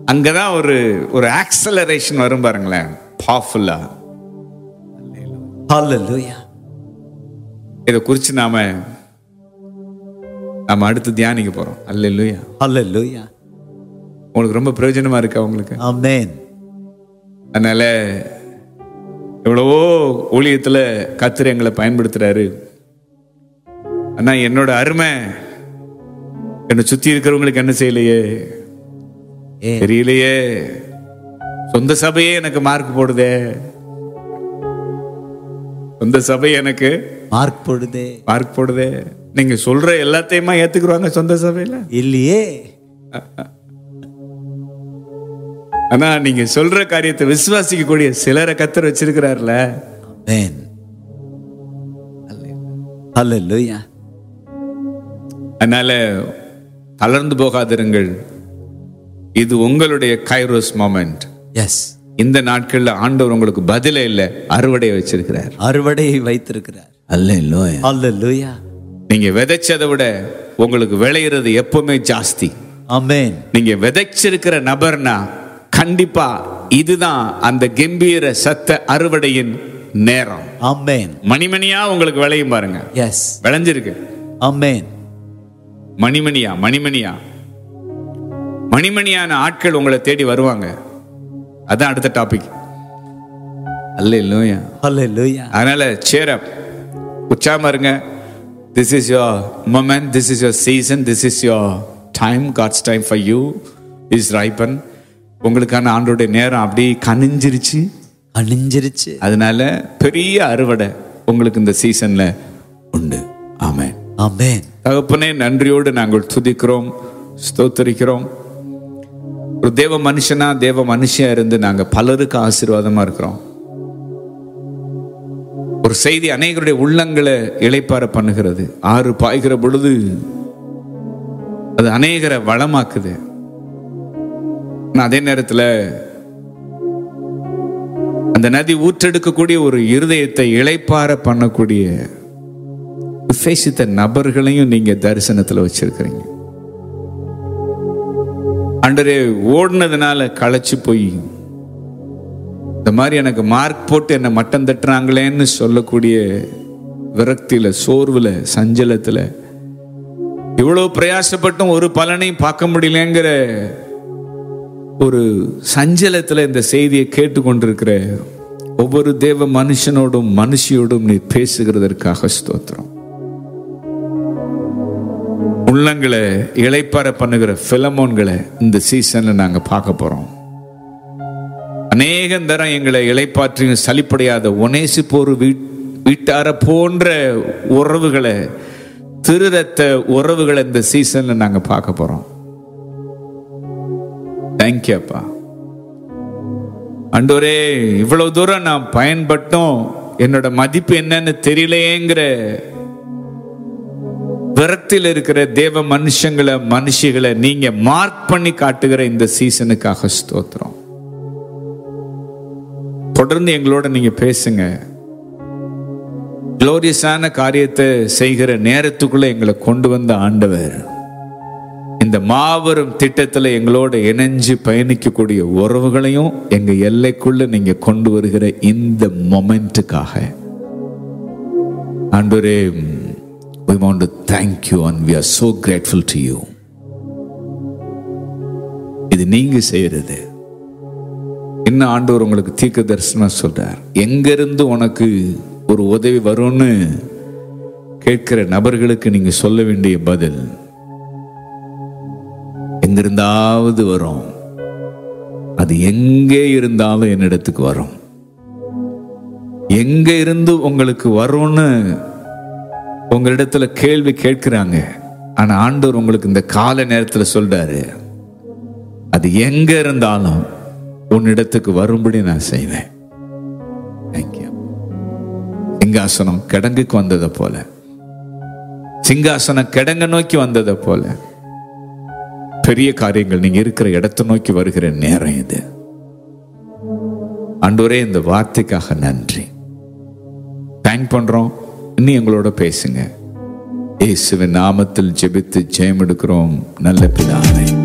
அங்கதான் ஒரு ஆக்சலரேஷன் வரும் பாருங்களேன், பவர்ஃபுல்லா. ஹல்லேலூயா. இதை குறித்து நாம அடுத்து தியானிக்க போறோம். அல்லேலூயா. ஹல்லேலூயா. உங்களுக்கு ரொம்ப பிரயோஜனமா இருக்கா உங்களுக்கு? ஆமென். அதனால எவ்வளவோ ஊழியத்துல கர்த்தர் எங்களை பயன்படுத்துறாரு. ஆனா என்னோட அருமை என்னை சுத்தி இருக்கிறவங்களுக்கு என்ன செய்யலையே, தெரியலையே. சொந்த சபையே எனக்கு மார்க் போடுதே, சொந்த சபை எனக்கு மார்க் போடுதே. நீங்க சொல்ற எல்லாத்தையுமா ஏத்துக்குறாங்க சொந்த சபையில? இல்லையே. ஆனா நீங்க சொல்ற காரியத்தை விசுவாசிக்க கூடிய சிலரை கர்த்தர் வச்சிருக்கிறார்ல. ஆமென். ஹல்லேலூயா. அதனால தளர்ந்து போகாதிருங்கள். இது உங்களுடைய கைரோஸ் மொமெண்ட். எஸ். இந்த நாட்கள்ல ஆண்டவர் உங்களுக்கு பதிலே இல்ல, அறுவடையை வச்சிருக்கிறார். அறுவடையை வைத்திருக்கிறார். அல்லேலூயா. ஹல்லேலூயா. நீங்க விதைச்சதை விட உங்களுக்கு விளையிறது எப்பவுமே ஜாஸ்தி. ஆமென். நீங்க விதைச்சிருக்கிற நபர்னா கண்டிப்பா இதுதான் அந்த கம்பீர சத்த அறுவடையின் நேரம். ஆமென். மணிமணியா உங்களுக்கு விளையும் பாருங்க. எஸ். விளைஞ்சிருக்கு. ஆமென். மணிமணியான ஆட்கள் உங்களை தேடி வருவாங்க. அதான் அடுத்த டாபிக். அல்லேலூயா. ஹல்லேலூயா. அதனால cheer up, உற்சாகமா இருங்க. This is your moment, this is your season, this is your time. God's time for you is ripen. உங்களுக்கான ஆண்டோட நேரம் அப்படி கனிஞ்சிருச்சு. அதனால பெரிய அறுவடை உங்களுக்கு இந்த சீசன்ல உண்டு. ஆமென். ஆமென். தகப்பனே, நன்றியோடு நாங்கள் துதிக்கிறோம், ஸ்தோத்திரிக்கிறோம். ஒரு தேவ மனுஷியா இருந்து நாங்க பலருக்கு ஆசீர்வாதமா இருக்கிறோம். ஒரு செய்தி அநேகருடைய உள்ளங்களை இளைப்பாற பண்ணுகிறது. ஆறு பாய்கிற பொழுது அது அநேகரை வளமாக்குது. அதே நேரத்தில் அந்த நதி ஊற்றெடுக்கக்கூடிய ஒரு இருதயத்தை இளைப்பாற பண்ணக்கூடிய விசேஷித்த நபர்களையும் நீங்க தரிசனத்துல வச்சிருக்கிறீங்க. ஆண்டவரே, ஓடுனதுனால களைச்சு போய் இந்த மாதிரி எனக்கு மார்க் போட்டு என்ன மட்டம் தட்டுறாங்களேன்னு சொல்லக்கூடிய விரக்தியில, சோர்வுல, சஞ்சலத்துல, இவ்வளவு பிரயாசப்பட்டும் ஒரு பலனையும் பார்க்க முடியலங்கிற ஒரு சஞ்சலத்துல இந்த செய்தியை கேட்டுக்கொண்டிருக்கிற ஒவ்வொரு தேவ மனுஷனோடும் மனுஷியோடும் நீ பேசுகிறதற்காக ஸ்தோத்திரம். உள்ளங்களை இளைப்பாற பண்ணுகிற பிலமோன்களை இந்த சீசன்ல நாங்க பார்க்க போறோம். அநேகம் தரம் எங்களை இளைப்பாற்றியும் சலிப்படையாத ஒனேசிப்போர் வீட்டார போன்ற உறவுகளை, திருரத்த உறவுகளை இந்த சீசன்ல நாங்க பார்க்க போறோம். தேங்க்யூ அப்பா. ஆண்டவரே, இவ்வளவு தூரம் நான் பயன்பட்டும் என்னோட மதிப்பு என்னன்னு தெரியலையேங்கிற விரக்தியில் இருக்கிற தேவ மனுஷிகளை நீங்க மார்க் பண்ணி காட்டுகிற இந்த சீசனுக்காக ஸ்தோத்திரம். தொடர்ந்து எங்களோட நீங்க பேசுங்க. குளோரியஸான காரியத்தை செய்கிற நேரத்துக்குள்ள எங்களை கொண்டு வந்த ஆண்டவர், இந்த மாபெரும் திட்டத்துல எங்களோட இணைஞ்சு பயணிக்கக்கூடிய உறவுகளையும் எங்க எல்லைக்குள்ள நீங்க கொண்டு வருகிற இந்த மொமெண்ட்டுக்காக ஆண்டவரே, we want to thank you and we are so grateful to you. இது நீங்க செய்யறது. இன்னும் ஆண்டவர் உங்களுக்கு தீர்க்க தரிசனம் சொல்றார். எங்கிருந்து உனக்கு ஒரு உதவி வரும்னு கேட்கிற நபர்களுக்கு நீங்க சொல்ல வேண்டிய பதில், எங்கிருந்தாவது வரும். அது எங்கே இருந்தாலும் என்னிடத்துக்கு வரும். எங்க இருந்து உங்களுக்கு வரும்னு உங்களிடத்துல கேள்வி கேட்கிறாங்க. ஆனா ஆண்டவர் உங்களுக்கு இந்த கால நேரத்துல சொல்றாரு, அது எங்க இருந்தாலும் உன்னிடத்துக்கு வரும்படி நான் செய்வேன். சிங்காசனம் கிடங்குக்கு வந்ததை போல, சிங்காசனம் கிடங்க நோக்கி வந்ததை போல பெரிய காரியங்கள் நீங்க இருக்கிற இடத்தை நோக்கி வருகிற நேரம் இது. ஆண்டவரே, இந்த வார்த்தைக்காக நன்றி. தேங்க் பண்றோம். இன்னும் எங்களோட பேசுங்க. இயேசுவின் நாமத்தில் ஜெபித்து ஜெயம் எடுக்கிறோம் நல்ல பிதாவே.